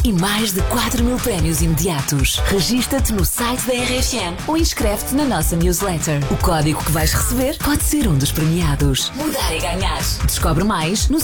e mais de 4 mil prémios imediatos. Regista-te no site da RFM ou inscreve-te na nossa newsletter. O código que vais receber pode ser um dos premiados. Mudar e ganhar. Descobre mais no